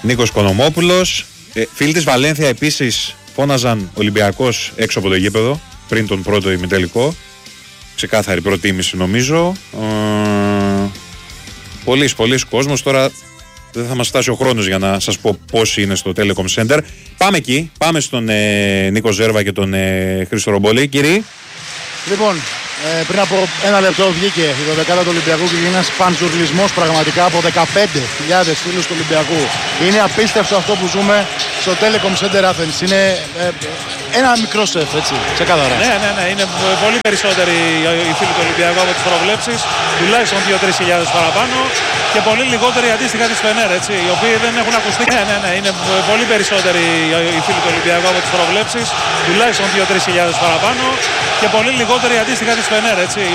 Νίκος Κονομόπουλος. Φίλοι της Βαλένθια επίσης φώναζαν Ολυμπιακός έξω από το γήπεδο πριν τον πρώτο ημιτελικό. Ξεκάθαρη προτίμηση νομίζω. Πολύς κόσμος. Τώρα δεν θα μας φτάσει ο χρόνος για να σας πω πόσοι είναι στο Telecom Center. Πάμε εκεί, πάμε στον Νίκο Ζέρβα και τον Χρήστο Ρομπόλη. Κύριοι. Λοιπόν, πριν από ένα λεπτό βγήκε η 12η του Ολυμπιακού και γίνει ένας παντζουρλισμός πραγματικά από 15.000 φίλους του Ολυμπιακού. Είναι απίστευτο αυτό που ζούμε στο Telecom Center Athens. Είναι ένα μικρό σεφ, έτσι, ξεκάθαρα. Ναι, είναι πολύ περισσότεροι οι φίλοι του Ολυμπιακού από τις προβλέψεις. Τουλάχιστον 2-3 παραπάνω και πολύ λιγότεροι αντίστοιχα της Φενέρ, έτσι, οι οποίοι δεν έχουν ακουστεί. Ναι, είναι πολύ περισσότεροι οι φίλοι του Ολυμπιακού από τις προβλέψεις. Τουλάχιστον 2-3 παραπάνω και πολύ λιγότεροι αντίστοιχα της Φενέρ, έτσι.